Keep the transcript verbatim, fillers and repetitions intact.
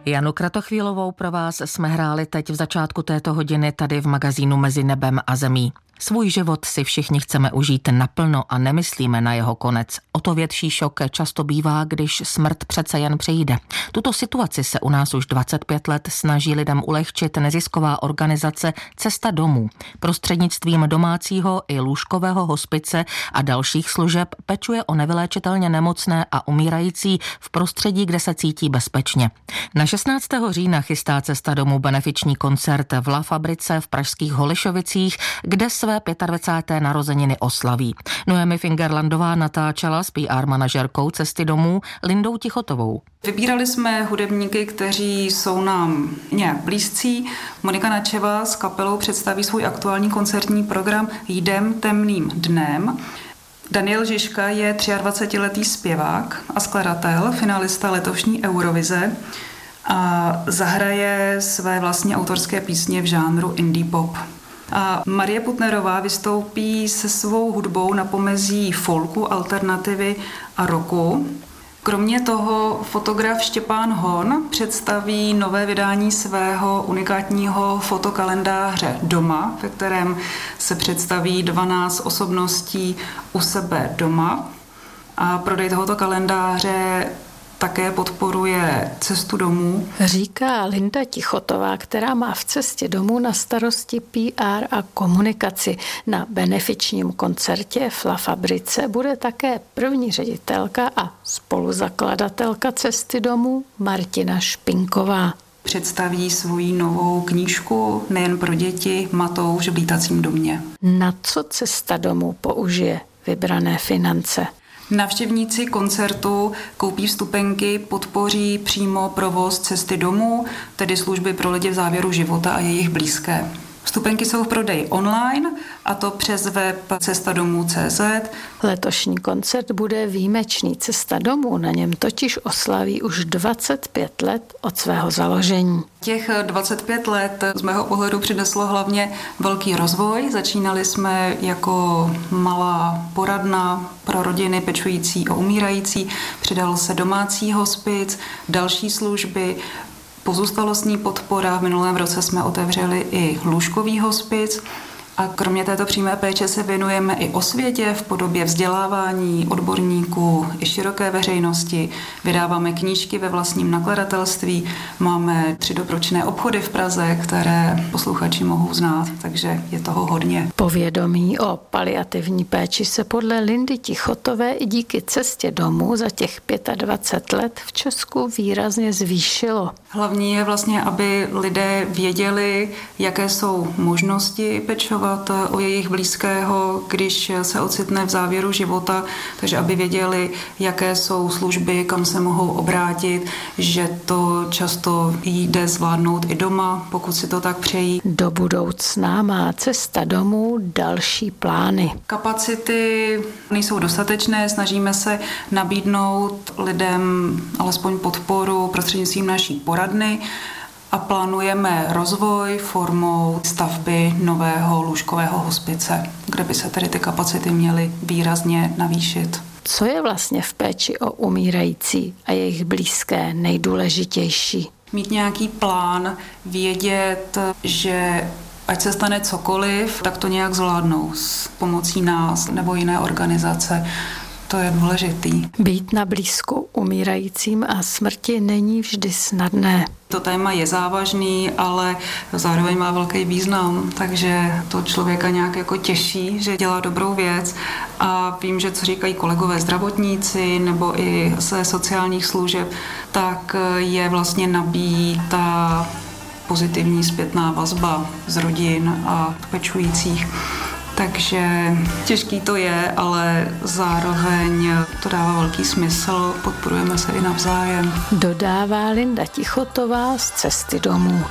Janu Kratochvílovou pro vás jsme hráli teď v začátku této hodiny tady v magazínu Mezi nebem a zemí. Svůj život si všichni chceme užít naplno a nemyslíme na jeho konec. O to větší šok často bývá, když smrt přece jen přijde. Tuto situaci se u nás už dvacet pět let snaží lidem ulehčit nezisková organizace Cesta domů. Prostřednictvím domácího i lůžkového hospice a dalších služeb pečuje o nevyléčitelně nemocné a umírající v prostředí, kde se cítí bezpečně. Na šestnáctého října chystá Cesta domů benefiční koncert v La Fabrice v pražských Holišovicích, kde své dvacáté pátého narozeniny oslaví. Noemi Fingerlandová natáčela s P R manažerkou Cesty domů Lindou Tichotovou. Vybírali jsme hudebníky, kteří jsou nám nějak blízcí. Monika Načeva s kapelou představí svůj aktuální koncertní program Jdem temným dnem. Daniel Žižka je dvacetiletý zpěvák a skladatel, finalista letošní Eurovize a zahraje své vlastní autorské písně v žánru indie pop. A Marie Putnerová vystoupí se svou hudbou na pomezí folku, alternativy a rocku. Kromě toho fotograf Štěpán Hon představí nové vydání svého unikátního fotokalendáře Doma, ve kterém se představí dvanáct osobností u sebe doma. A prodej tohoto kalendáře také podporuje Cestu domů. Říká Linda Tichotová, která má v Cestě domů na starosti P R a komunikaci. Na benefičním koncertě v La Fabrice bude také první ředitelka a spoluzakladatelka Cesty domů Martina Špinková. Představí svoji novou knížku nejen pro děti Matouš v lítacím domě. Na co Cesta domů použije vybrané finance? Návštěvníci koncertu koupí vstupenky, podpoří přímo provoz Cesty domů, tedy služby pro lidi v závěru života a jejich blízké. Vstupenky jsou v prodeji online, a to přes web cesta domů tečka cé zet. Letošní koncert bude výjimečný. Cesta domů na něm totiž oslaví už dvacet pět let od svého založení. Těch dvacet pět let z mého pohledu přineslo hlavně velký rozvoj. Začínali jsme jako malá poradna pro rodiny pečující o umírající. Přidal se domácí hospic, další služby, pozůstalostní podpora. V minulém roce jsme otevřeli i lůžkový hospic. A kromě této přímé péče se věnujeme i osvětě v podobě vzdělávání odborníků i široké veřejnosti. Vydáváme knížky ve vlastním nakladatelství, máme tři dobročné obchody v Praze, které posluchači mohou znát, takže je toho hodně. Povědomí o paliativní péči se podle Lindy Tichotové i díky Cestě domů za těch dvacet pět let v Česku výrazně zvýšilo. Hlavní je vlastně, aby lidé věděli, jaké jsou možnosti pečovat o jejich blízkého, když se ocitne v závěru života, takže aby věděli, jaké jsou služby, kam se mohou obrátit, že to často jde zvládnout i doma, pokud si to tak přejí. Do budoucna má Cesta domů další plány. Kapacity nejsou dostatečné, snažíme se nabídnout lidem alespoň podporu prostřednictvím naší poradny, a plánujeme rozvoj formou stavby nového lůžkového hospice, kde by se tedy ty kapacity měly výrazně navýšit. Co je vlastně v péči o umírající a jejich blízké nejdůležitější? Mít nějaký plán, vědět, že ať se stane cokoliv, tak to nějak zvládnou s pomocí nás nebo jiné organizace. To je důležitý. Být na blízku umírajícím a smrti není vždy snadné. To téma je závažný, ale zároveň má velký význam, takže to člověka nějak jako těší, že dělá dobrou věc. A vím, že co říkají kolegové zdravotníci nebo i ze sociálních služeb, tak je vlastně nabíjí ta pozitivní zpětná vazba z rodin a pečujících. Takže těžký to je, ale zároveň to dává velký smysl, podporujeme se i navzájem. Dodává Linda Tichotová z Cesty domů.